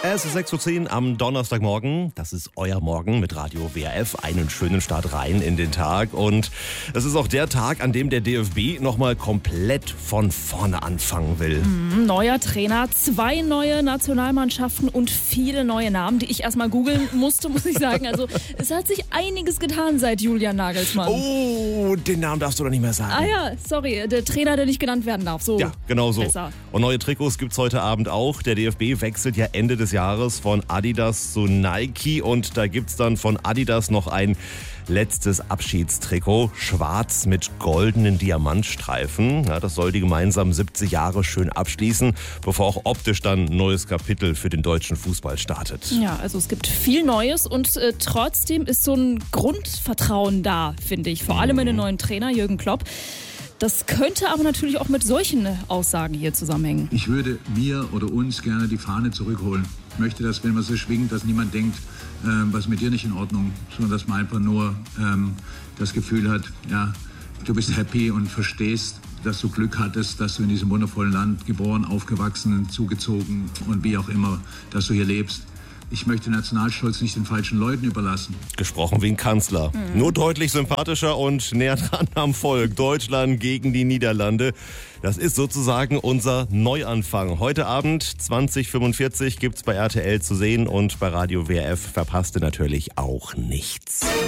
Es ist 6:10 Uhr am Donnerstagmorgen. Das ist euer Morgen mit Radio WRF. Einen schönen Start rein in den Tag. Und es ist auch der Tag, an dem der DFB nochmal komplett von vorne anfangen will. Neuer Trainer, 2 neue Nationalmannschaften und viele neue Namen, die ich erstmal googeln musste, muss ich sagen. Also es hat sich einiges getan seit Julian Nagelsmann. Oh, den Namen darfst du doch nicht mehr sagen. Ah ja, sorry, der Trainer, der nicht genannt werden darf. So. Ja, genau so. Besser. Und neue Trikots gibt's heute Abend auch. Der DFB wechselt ja Ende des Jahres von Adidas zu Nike und da gibt's dann von Adidas noch ein letztes Abschiedstrikot, schwarz mit goldenen Diamantstreifen. Ja, das soll die gemeinsamen 70 Jahre schön abschließen, bevor auch optisch dann ein neues Kapitel für den deutschen Fußball startet. Ja, also es gibt viel Neues und trotzdem ist so ein Grundvertrauen da, finde ich. Vor allem in den neuen Trainer Jürgen Klopp. Das könnte aber natürlich auch mit solchen Aussagen hier zusammenhängen. Ich würde mir oder uns gerne die Fahne zurückholen. Ich möchte, dass, wenn man so schwingt, dass niemand denkt, was mit dir nicht in Ordnung, sondern dass man einfach nur das Gefühl hat, ja, du bist happy und verstehst, dass du Glück hattest, dass du in diesem wundervollen Land geboren, aufgewachsen, zugezogen und wie auch immer, dass du hier lebst. Ich möchte Nationalstolz nicht den falschen Leuten überlassen. Gesprochen wie ein Kanzler. Nur deutlich sympathischer und näher dran am Volk. Deutschland gegen die Niederlande. Das ist sozusagen unser Neuanfang. Heute Abend 20:45 gibt's bei RTL zu sehen und bei Radio WRF verpasst ihr natürlich auch nichts.